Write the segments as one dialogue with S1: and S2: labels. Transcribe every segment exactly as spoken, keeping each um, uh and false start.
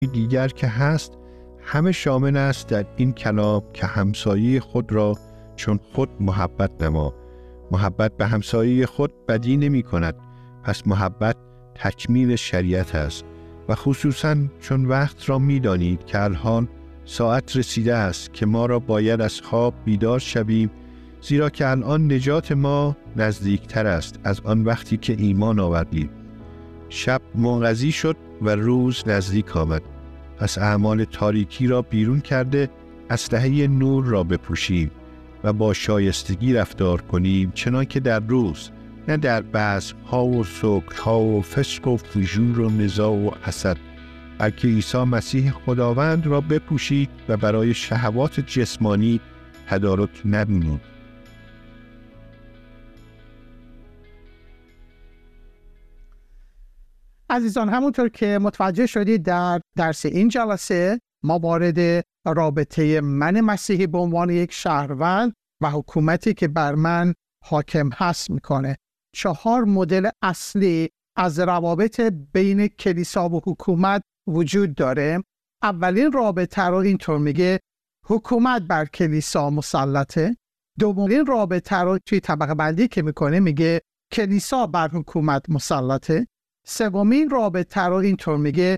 S1: دیگر که هست همه شامل است در این کلام که همسایه خود را چون خود محبت نما. محبت به همسایه خود بدی نمی کند، پس محبت تکمیل شریعت است و خصوصاً چون وقت را می دانید که الان ساعت رسیده است که ما را باید از خواب بیدار شویم، زیرا که الان نجات ما نزدیکتر است از آن وقتی که ایمان آوردیم. شب منقضی شد و روز نزدیک آمد، پس اعمال تاریکی را بیرون کرده اسلحه نور را بپوشیم و با شایستگی رفتار کنیم، چنان که در روز، نه در بزم‌ها و سوگ‌ها و فسق و فجور و نزاع و حسد، بلکه عیسی مسیح خداوند را بپوشید و برای شهوات جسمانی تدارک نبینید.
S2: عزیزان، همونطور که متوجه شدید در درس این جلسه ما وارد رابطه من مسیحی به عنوان یک شهروند و حکومتی که بر من حاکم هست میکنه. چهار مدل اصلی از روابط بین کلیسا و حکومت وجود داره. اولین رابطه رو اینطور میگه حکومت بر کلیسا مسلطه. دومین رابطه رو توی طبقه بندی که میکنه میگه کلیسا بر حکومت مسلطه. سومین رابطه رو اینطور میگه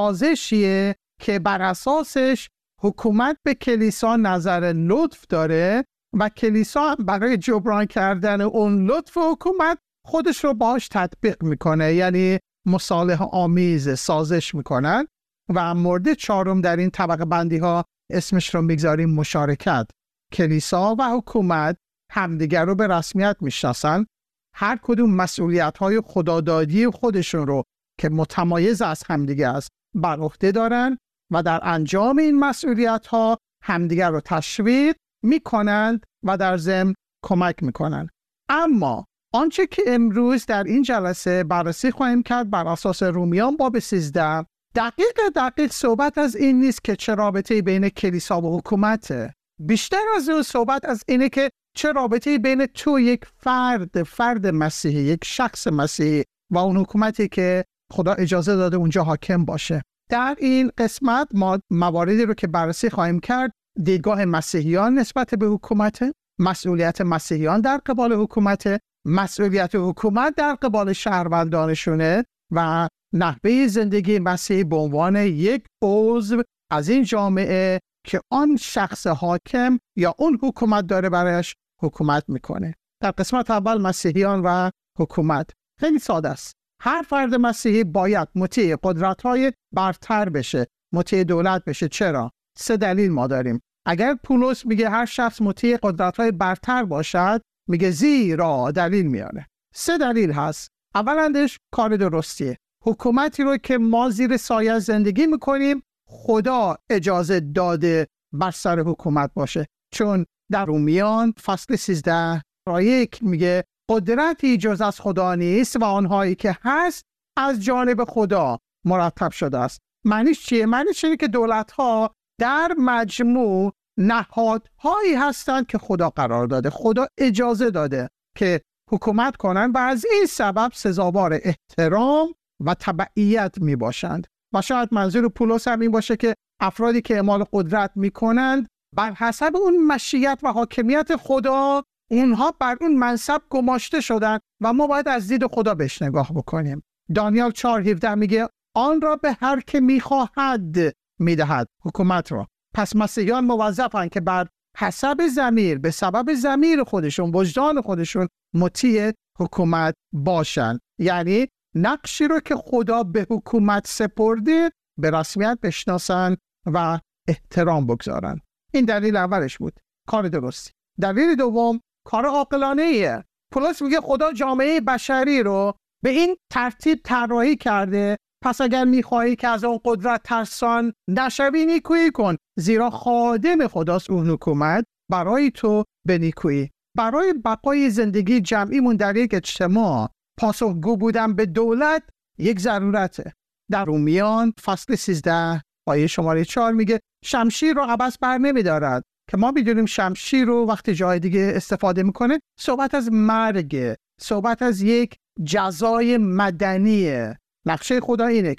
S2: سازشیه که بر اساسش حکومت به کلیسا نظر لطف داره و کلیسا برای جبران کردن اون لطف حکومت خودش رو باهاش تطبیق میکنه، یعنی مصالحه آمیز سازش میکنن. و مورد چهارم در این طبقه بندی ها اسمش رو میگذاریم مشارکت. کلیسا و حکومت همدیگر رو به رسمیت میشناسن، هر کدوم مسئولیت های خدادادی خودشون رو که متمایز از همدیگه است بر عهده دارن و در انجام این مسئولیت ها همدیگر رو تشویق میکنند و در ضمن کمک میکنند. اما آنچه که امروز در این جلسه بررسی خواهیم کرد بر اساس رومیان باب سیزده، دقیق دقیق صحبت از این نیست که چه رابطه‌ای بین کلیسا و حکومته. بیشتر از اون صحبت از اینه که چه رابطه‌ای بین تو یک فرد فرد مسیحی، یک شخص مسیحی و اون حکومتی که خدا اجازه داده اونجا حاکم باشه. در این قسمت ما مواردی رو که بررسی خواهیم کرد، دیدگاه مسیحیان نسبت به حکومت، مسئولیت مسیحیان در قبال حکومت، مسئولیت حکومت در قبال شهروندانشونه و نحوه زندگی مسیحی به عنوان یک عضو از این جامعه که آن شخص حاکم یا اون حکومت داره برایش حکومت میکنه. در قسمت اول مسیحیان و حکومت خیلی ساده است. هر فرد مسیحی باید مطیع قدرت‌های برتر بشه، مطیع دولت بشه. چرا؟ سه دلیل ما داریم. اگر پولس میگه هر شخص مطیع قدرت‌های برتر باشد، میگه زیرا دلیل میاره. سه دلیل هست. اولندش کار درستیه. حکومتی رو که ما زیر سایه زندگی میکنیم خدا اجازه داده بر سر حکومت باشه، چون در رومیان فصل سیزده را یک میگه قدرتی جز از خدا نیست و آنهایی که هست از جانب خدا مرتب شده است. معنیش چیه؟ معنیش اینه که دولت‌ها در مجموع نهادهایی هستند که خدا قرار داده، خدا اجازه داده که حکومت کنند و از این سبب سزاوار احترام و تبعیت می باشند. و شاید منظور پولس هم این باشه که افرادی که اعمال قدرت می کنند بر حسب اون مشیت و حاکمیت خدا اونها بر اون منصب گماشته شدن و ما باید از دید خدا بهش نگاه بکنیم. دانیال چهار هفده میگه آن را به هر که میخواهد میدهد، حکومت را. پس مسیحیان موظفن که بر حسب ضمیر، به سبب ضمیر خودشون، وجدان خودشون مطیع حکومت باشن، یعنی نقشی رو که خدا به حکومت سپرده به رسمیت بشناسن و احترام بگذارن. این دلیل اولش بود، کار درستی. دلیل دوم کار عاقلانه ایه. پولس میگه خدا جامعه بشری رو به این ترتیب طراحی کرده، پس اگر میخواهی که از اون قدرت ترسان نشوی نیکویی کن، زیرا خادم خداست اون حکومت برای تو به نیکویی. برای بقای زندگی جمعیمون در یک اجتماع پاسخگو بودن به دولت یک ضرورته. در رومیان فصل سیزده آیه شماره چهار میگه شمشیر رو عبث بر نمیدارد، که ما میدونیم شمشیر رو وقتی جای دیگه استفاده میکنه صحبت از مرگ، صحبت از یک جزای مدنیه. نقشه خدا اینه که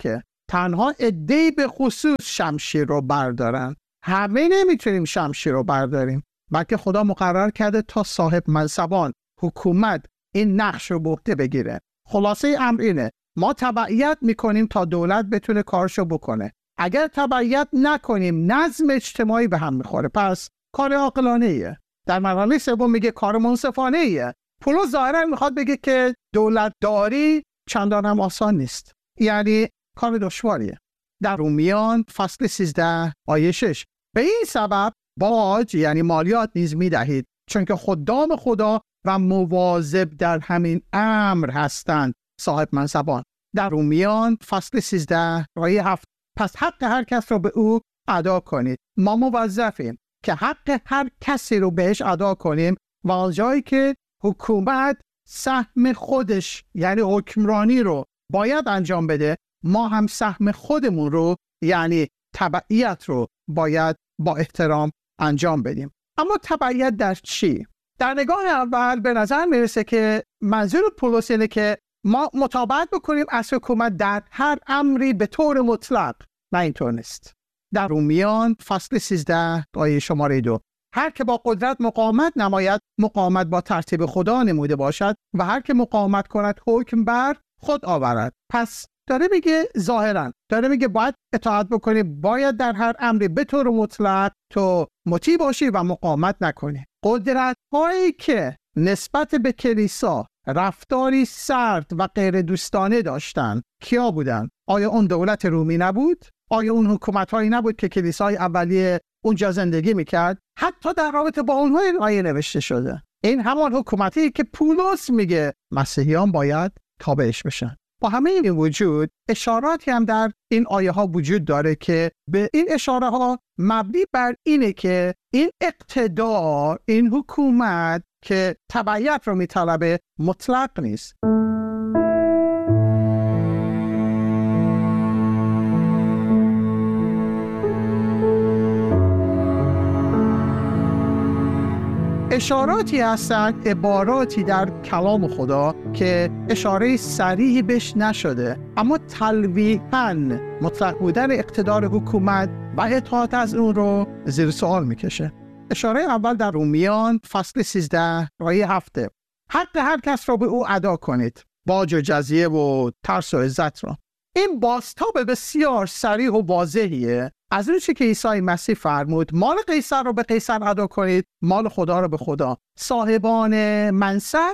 S2: تنها عده‌ای به خصوص شمشیر رو بردارن. همه نمیتونیم شمشیر رو برداریم، بلکه خدا مقرر کرده تا صاحب منصبان، حکومت این نقش رو به عهده بگیره. خلاصه امر اینه، ما تبعیت میکنیم تا دولت بتونه کارشو بکنه. اگر تبعیت نکنیم نظم اجتماعی به هم میخوره، پس کار عاقلانه ایه. در مرحله سوم میگه کار منصفانه ایه. پولس ظاهرا میخواد بگه که دولت داری چندان هم آسان نیست، یعنی کار دشواریه. در رومیان فصل سیزده آیه شش، به این سبب باج یعنی مالیات نیز میدهید، چون که خدام خدا و مواظب در همین امر هستند صاحب منصبان. در رومیان فصل سیزده آیه هفت، پس حق هر کس رو به او ادا کنید. ما موظفیم که حق هر کسی رو بهش ادا کنیم و از جایی که حکومت سهم خودش یعنی حکمرانی رو باید انجام بده، ما هم سهم خودمون رو یعنی تبعیت رو باید با احترام انجام بدیم. اما تبعیت در چی؟ در نگاه اول به نظر میرسه که منظور پولس اینه که ما مطابقت بکنیم از حکومت در هر امری به طور مطلق. نه، اینطور نیست. در رومیان فصل سیزده آیه شماره دو، هر که با قدرت مقاومت نماید مقاومت با ترتیب خدا نموده باشد و هر که مقاومت کند حکم بر خود آورد. پس داره میگه ظاهرا داره میگه باید اطاعت بکنی، باید در هر امری به طور مطلق تو مطیع باشی و مقاومت نکنی. قدرت هایی که نسبت به کلیسا رفتاری سرد و غیر دوستانه داشتن کیا بودن؟ آیا اون دولت رومی نبود؟ آیا اون حکومت هایی نبود که کلیسای اولیه اونجا زندگی میکرد؟ حتی در رابطه با اونها این آیه نوشته شده. این همان حکومتی که پولس میگه مسیحیان باید تابعش بشن. با همه این وجود اشاراتی هم در این آیه ها وجود داره که به این اشاره ها مبنی بر اینه که این اقتدار، این حکومت که تبعیت رو میطلبه مطلق نیست. اشاراتی هستند، عباراتی در کلام خدا که اشاره صریحی بهش نشده، اما تلویحاً مطلق بودن اقتدار حکومت و اطاعت از اون رو زیر سوال میکشه. اشاره اول در رومیان فصل سیزده آیه هفت، حق هر کس را به او ادا کنید، باج و جزیه و ترس و عزت را. این بازتاب بسیار صریح و واضحیه از اون چیزی که عیسی مسیح فرمود، مال قیصر رو به قیصر ادا کنید، مال خدا رو به خدا. صاحبان منصب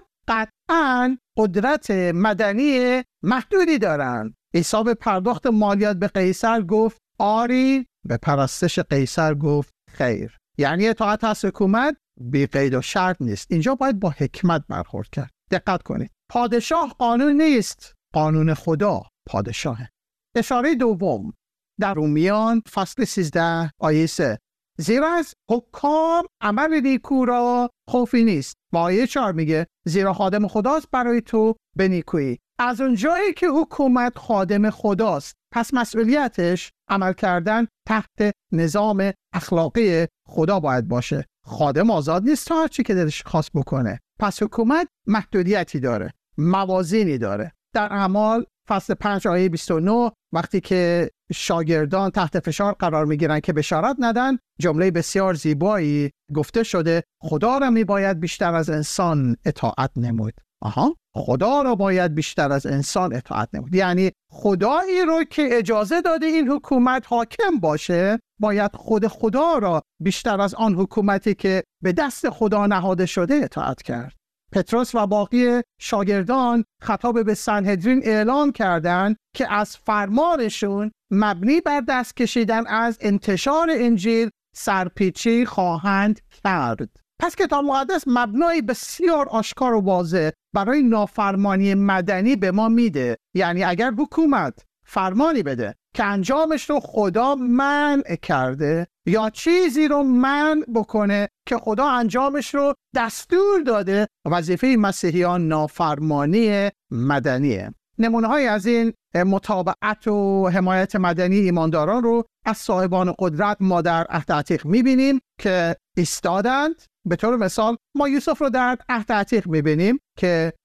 S2: قطعاً قدرت مدنی محدودی دارن. عیسی به پرداخت مالیات به قیصر گفت آری، به پرستش قیصر گفت خیر. یعنی اطاعت از حکومت بی قید و شرط نیست. اینجا باید با حکمت برخورد کرد. دقت کنید، پادشاه قانون نیست، قانون خدا پادشاهه. اشاره دوم در رومیان فصل سیزده آیه سه، زیرا از حکام عمل نیکو را خوفی نیست. با آیه چهار میگه زیرا خادم خداست برای تو به نیکویی. از اونجایی که حکومت خادم خداست، پس مسئولیتش عمل کردن تحت نظام اخلاقی خدا باید باشه. خادم آزاد نیست تا هر چی که دلش خواست بکنه. پس حکومت محدودیتی داره، موازینی داره. در اعمال فصل پنج آیه بیست و نه وقتی که شاگردان تحت فشار قرار میگیرن که بشارت ندن، جمله بسیار زیبایی گفته شده خدا را میباید بیشتر از انسان اطاعت نمود. آها، خدا را باید بیشتر از انسان اطاعت نمود. یعنی خدایی رو که اجازه داده این حکومت حاکم باشه، باید خود خدا را بیشتر از آن حکومتی که به دست خدا نهاده شده اطاعت کرد. پتروس و باقی شاگردان خطاب به سنهدرین اعلام کردند که از فرمانشون مبنی بر دست کشیدن از انتشار انجیل سرپیچی خواهند کرد. پس کتاب مقدس مبنای بسیار آشکار و واضح برای نافرمانی مدنی به ما میده. یعنی اگر حکومت فرمانی بده که انجامش رو خدا منع کرده یا چیزی رو منع بکنه که خدا انجامش رو دستور داده، وظیفه مسیحیان نافرمانی مدنیه. نمونه های از این متابعت و حمایت مدنی ایمانداران رو از صاحبان قدرت ما در عهد عتیق میبینیم که ایستادند. به طور مثال ما یوسف رو در عهد عتیق میبینیم که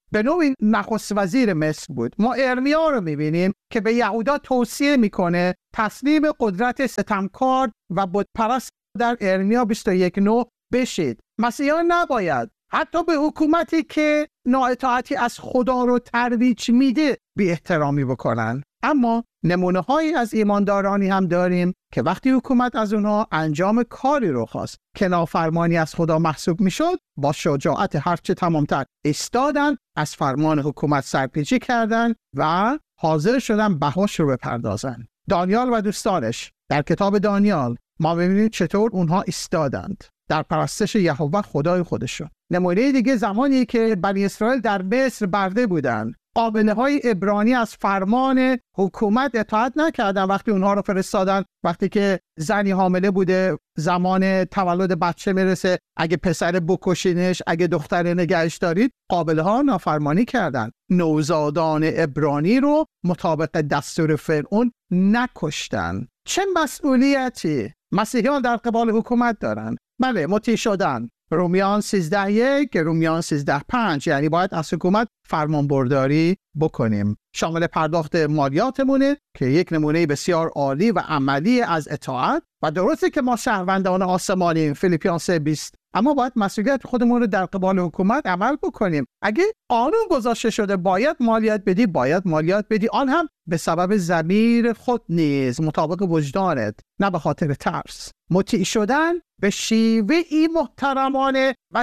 S2: به نوعی نخست وزیر مصر بود. ما ارمیا رو میبینیم که به یهودا توصیه میکنه تسلیم قدرت ستمکار و بتپرست در ارمیا بیست و یک نه بشید. مسیحیان نباید حتی به حکومتی که نااطاعتی از خدا رو ترویج میده بی احترامی بکنن. اما نمونه هایی از ایماندارانی هم داریم که وقتی حکومت از اونها انجام کاری رو خواست که نافرمانی از خدا محسوب میشد، با شجاعت هرچه تمامتر ایستادن، از فرمان حکومت سرپیچی کردن و حاضر شدن بهاش رو بپردازن. دانیال و دوستانش در کتاب دانیال ما ببینیم چطور اونها ایستادند در پرستش یهوه خدای خودشون. نمونه دیگه زمانی که بنی اسرائیل در مصر برده بودن، قابله های عبرانی از فرمان حکومت اطاعت نکردن. وقتی اونها رو فرستادن، وقتی که زنی حامله بوده زمان تولد بچه میرسه، اگه پسر بکشینش، اگه دختر نگهش دارید، قابله ها نافرمانی کردن. نوزادان عبرانی رو مطابق دستور فرعون نکشتن. چه مسئولیتی مسیحیان در قبال حکومت دارن؟ بله، مطیع شدن. رومیان سیزده یک، رومیان سیزده پنج، یعنی باید از حکومت فرمان برداری بکنیم. شامل پرداخت مالیاتمونه که یک نمونه بسیار عالی و عملی از اطاعت، و درسته که ما شهروندان آسمانیم، فیلیپیان سه بیست، اما باید مسئولیت خودمون رو در قبال حکومت عمل بکنیم. اگه قانون گذاشته شده باید مالیات بدی، باید مالیات بدی، آن هم به سبب ضمیر خود نیز، مطابق وجدانت، نه به خاطر ترس. مطیع شدن به شیوهی محترمانه و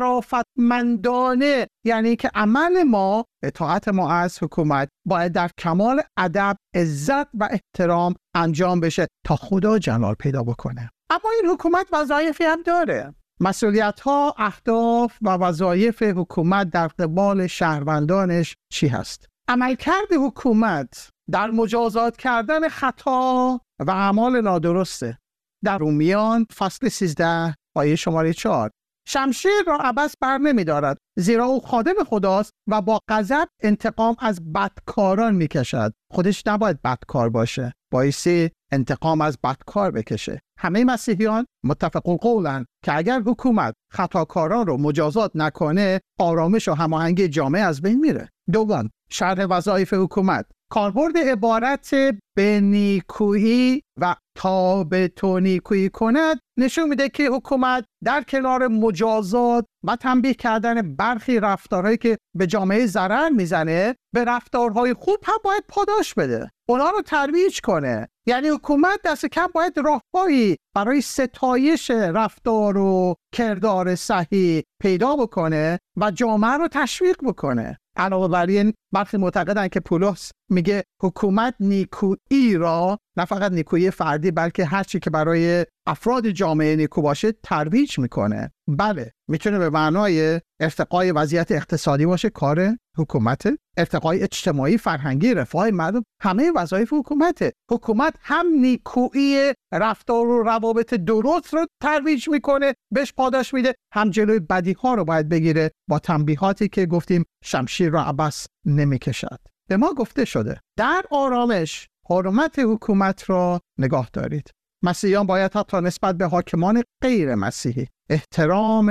S2: شرافتمندانه، یعنی که عمل ما، اطاعت ما از حکومت باید در کمال ادب، عزت و احترام انجام بشه تا خدا جلال پیدا بکنه. اما این حکومت وظایفی هم داره. مسئولیت ها، اهداف و وظایف حکومت در قبال شهروندانش چی هست؟ عملکرد حکومت در مجازات کردن خطا و اعمال نادرسته. در رومیان فصل سیزده آیه شماره چهار، شمشیر را عبث بر نمی دارد، زیرا او خادم خداست و با غضب انتقام از بدکاران می کشد. خودش نباید بدکار باشه، بایستی انتقام از بدکار بکشه. همه مسیحیان متفق القولن که اگر حکومت خطاکاران رو مجازات نکنه، آرامش و هماهنگی جامعه از بین میره. دوم، شرح وظایف حکومت. کاربرد عبارت به نیکویی و تا به تو نیکویی کند نشون میده که حکومت در کنار مجازات و تنبیه کردن برخی رفتارهایی که به جامعه ضرر میزنه، به رفتارهای خوب هم باید پاداش بده، اونا رو ترویج کنه. یعنی حکومت دست کم باید راههایی برای ستایش رفتار و کردار صحیح پیدا بکنه و جامعه رو تشویق بکنه. علاوه بر این، برخی معتقدن که پولس میگه حکومت نیکویی را، نه فقط نیکویی فردی بلکه هر چی که برای افراد جامعه نیکو باشه ترویج میکنه. بله، میتونه به معنای ارتقای وضعیت اقتصادی باشه، کار حکومت، ارتقای اجتماعی، فرهنگی، رفاه مردم، همه وظایف حکومته. حکومت هم نیکویی رفتار و روابط درست رو ترویج میکنه، بهش پاداش میده، هم جلوی بدی ها رو باید بگیره با تنبیهاتی که گفتیم شمشیر را عبث نمیکشد. به ما گفته شده در آرامش حرمت حکومت را نگاه دارید. مسیحیان باید حتی نسبت به حاکمان غیر مسیحی احترام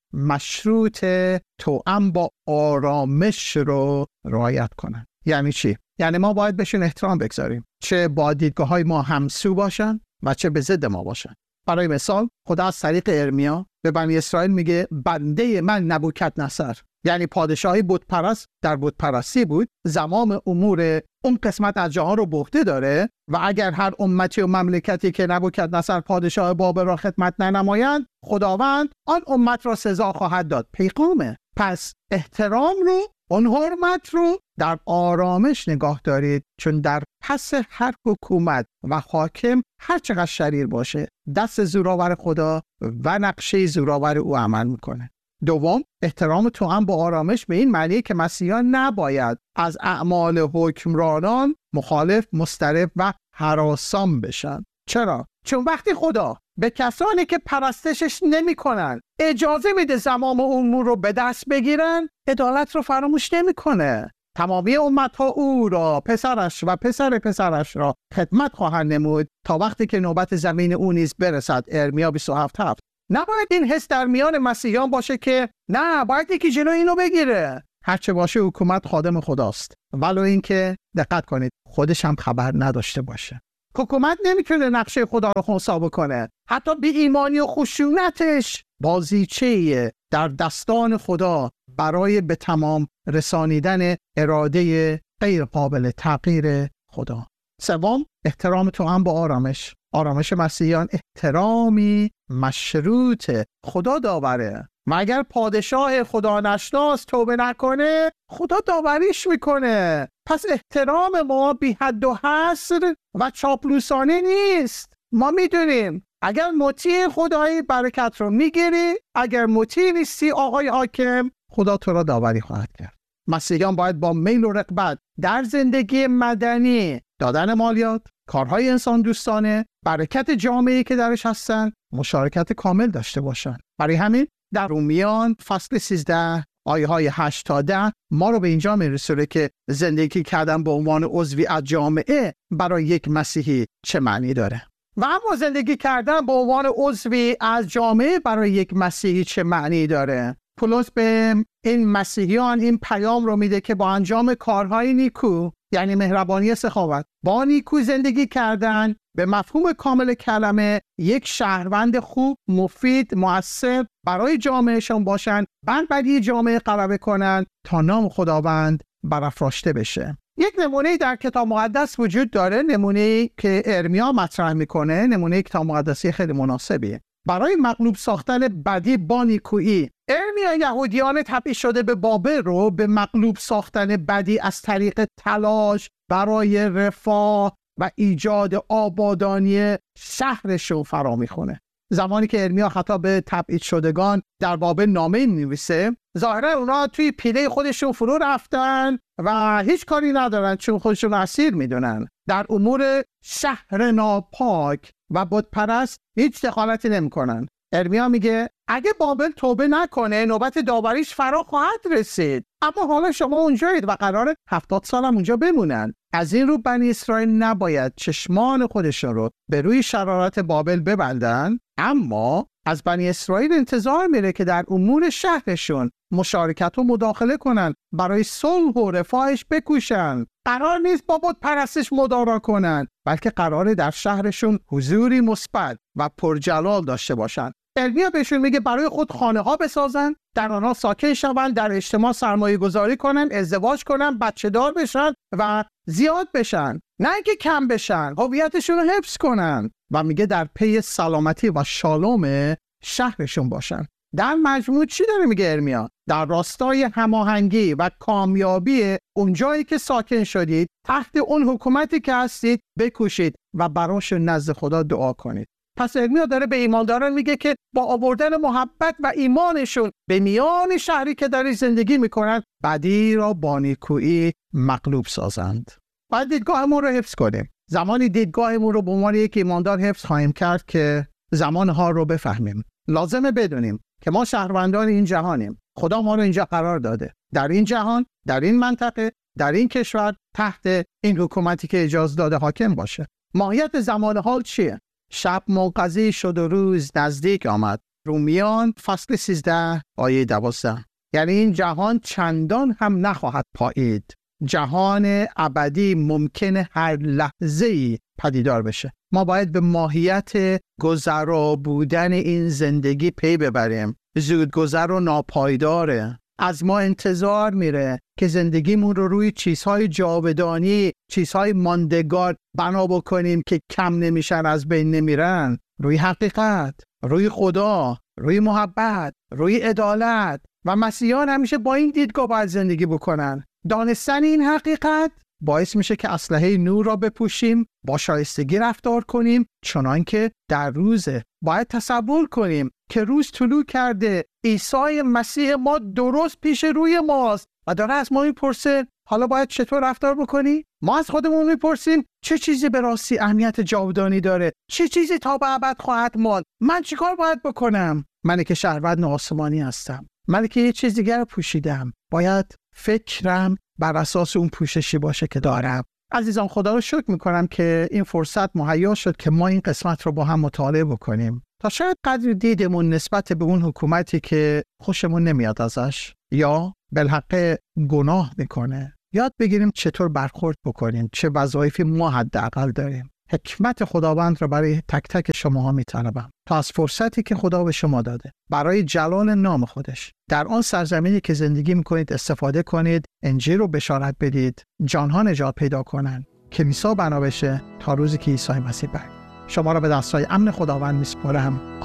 S2: مشروط توأم با آرامش رو رعایت کنن. یعنی چی؟ یعنی ما باید بهشون احترام بگذاریم، چه با دیدگاه‌های ما همسو باشن و چه به ضد ما باشن. برای مثال، خدا از طریق ارمیا به بنی اسرائیل میگه بنده من نبوکدنصر، یعنی پادشاهی بتپرست در بتپرستی بود، زمام امور اون قسمت از جهان رو به عهده داره و اگر هر امتی و مملکتی که نبوکدنصر پادشاه بابل را خدمت ننمایند، خداوند آن امت را سزا خواهد داد. پیغامه. پس احترام رو، اون حرمت رو در آرامش نگاه دارید، چون در پس هر حکومت و حاکم هر چقدر شریر باشه، دست زورآور خدا و نقشه زورآور او عمل میکنه. دوم، احترام توأم با آرامش به این معنی که مسیحیان نباید از اعمال حکمرانان مخالف، مضطرب و هراسان بشن. چرا؟ چون وقتی خدا به کسانی که پرستشش نمی کنن اجازه میده زمام امور رو به دست بگیرن، عدالت رو فراموش نمی کنه. تمامی امتها او را، پسرش و پسر پسرش را خدمت خواهند نمود تا وقتی که نوبت زمین او نیز برسد. ارمیا بیست و هفت هفت. نباید این حس در میان مسیحیان باشه که نه، باید یکی جلو اینو بگیره. هرچه باشه حکومت خادم خداست، ولو اینکه دقت کنید خودش هم خبر نداشته باشه. حکومت نمیتونه نقشه خدا رو خنثی بکنه. حتی بی ایمانی و خشونتش بازیچه‌ایه در دستان خدا برای به تمام رسانیدن اراده غیر قابل تغییر خدا. سوم، احترام تو هم با آرامش. آرامش مسیحیان احترامی مشروط خدا داوره و اگر پادشاه خدا نشناس توبه نکنه خدا داوریش میکنه. پس احترام ما بی حد و حصر و چاپلوسانه نیست. ما میدونیم اگر مطیع خدایی برکت رو میگیری، اگر مطیع نیستی آقای حاکم خدا تو را داوری خواهد کرد. مسیحیان باید با میل و رغبت در زندگی مدنی، دادن مالیات، کارهای انسان دوستانه، برکت جامعه‌ای که درش هستن مشارکت کامل داشته باشن. برای همین در رومیان فصل سیزده آیه های هشت تا ده ما رو به اینجا میرسونه که زندگی کردن به عنوان عضوی از جامعه برای یک مسیحی چه معنی داره و اما زندگی کردن به عنوان عضوی از جامعه برای یک مسیحی چه معنی داره. پولس به این مسیحیان این پیام رو میده که با انجام کارهای نیکو، یعنی مهربانی، سخاوت، با نیکو زندگی کردن به مفهوم کامل کلمه یک شهروند خوب، مفید، مؤثر برای جامعهشان باشن، بر بدی جامعه غلبه کنن تا نام خداوند برافراشته بشه. یک نمونه در کتاب مقدس وجود داره، نمونه که ارمیا مطرح میکنه، نمونه کتاب مقدسی خیلی مناسبیه برای مغلوب ساختن بدی با نیکویی. ارمیا یهودیان تبعید شده به بابل رو به مغلوب ساختن بدی از طریق تلاش برای رفاه و ایجاد آبادانی شهرشون فرا میخونه. زمانی که ارمیا خطاب به تبعید شدگان در بابل نامه نویسه، ظاهرا اونا توی پیله خودشون فرو رفتن و هیچ کاری ندارن چون خودشون اسیر میدونن. در امور شهر ناپاک و بت پرست هیچ دخالتی نمیکنن. ارمیا میگه اگه بابل توبه نکنه نوبت داوریش فرا خواهد رسید، اما حالا شما اونجایید و قراره هفتاد سال هم اونجا بمونن. از این رو بنی اسرائیل نباید چشمان خودشون رو به روی شرارت بابل ببندن، اما از بنی اسرائیل انتظار میره که در امور شهرشون مشارکت و مداخله کنن، برای صلح و رفاهش بکوشن. قرار نیست با بت پرستش مدارا کنن، بلکه قراره در شهرشون حضوری مثبت و پرجلال داشته باشن. ارمیا بهشون میگه برای خود خانه ها بسازن، در آنها ساکن شون، در اجتماع سرمایه گذاری کنن، ازدواج کنن، بچه دار بشن و زیاد بشن، نه اینکه کم بشن، هویتشون رو حفظ کنن. و میگه در پی سلامتی و شالوم شهرشون باشن. در مجموع چی داره میگه ارمیا؟ در راستای هماهنگی و کامیابی اونجایی که ساکن شدید، تحت اون حکومتی که هستید بکوشید و براش نزد خدا دعا کنید. پس ارمیا داره به ایمانداران میگه که با آوردن محبت و ایمانشون به میان شهری که در زندگی میکنن، بدی را با نیکویی مغلوب سازند. باید دیدگاهمون رو حفظ کنیم. زمانی دیدگاهمون رو به عنوان یک ایماندار حفظ خواهیم کرد که زمانها رو بفهمیم. لازمه بدونیم که ما شهروندان این جهانیم. خدا ما رو اینجا قرار داده، در این جهان، در این منطقه، در این کشور، تحت این حکومتی که اجازه داده حاکم باشه. ماهیت زمان حال چیه؟ شب منقضی شد و روز نزدیک آمد. رومیان فصل سیزده آیه دوازده. یعنی این جهان چندان هم نخواهد پایید. جهان ابدی ممکنه هر لحظه‌ای پدیدار بشه. ما باید به ماهیت گذرا بودن این زندگی پی ببریم. زودگذر و ناپایداره. از ما انتظار میره که زندگیمون رو روی چیزهای جاودانی، چیزهای ماندگار بنا بکنیم که کم نمیشن، از بین نمیرن. روی حقیقت، روی خدا، روی محبت، روی عدالت. و مسیحیان همیشه با این دیدگاه باید زندگی بکنن. دانستن این حقیقت باعث میشه که اسلحه نور را بپوشیم، با شایستگی رفتار کنیم، چنان که در روزه. باید تصور کنیم که روز طلوع کرده، عیسی مسیح ما درست پیش روی ماست و داره از ما میپرسه حالا باید چطور رفتار بکنی؟ ما از خودمون میپرسیم چه چیزی به راستی اهمیت جاودانی داره؟ چه چیزی تا به ابد خواهد ماند؟ من چیکار باید بکنم؟ من که شهروند آسمانی هستم، من که یه چیز دیگر پوشیدم، باید فکرم بر اساس اون پوششی باشه که دارم. عزیزان، خدا رو شکر میکنم که این فرصت مهیا شد که ما این قسمت رو با هم مطالعه بکنیم. تا شاید قدر دیدمون نسبت به اون حکومتی که خوشمون نمیاد ازش یا بالحق گناه میکنه یاد بگیریم چطور برخورد بکنیم، چه وظایفی ما حداقل داریم. حکمت خداوند را برای تک تک شماها میطلبم تا از فرصتی که خدا به شما داده برای جلال نام خودش در آن سرزمینی که زندگی میکنید استفاده کنید، انجیل رو بشارت بدید، جانها نجات پیدا کنن، کلیسا بنا بشه تا روزی که عیسی مسیح برگرده. شما را به دستای امن خداوند میسپارم.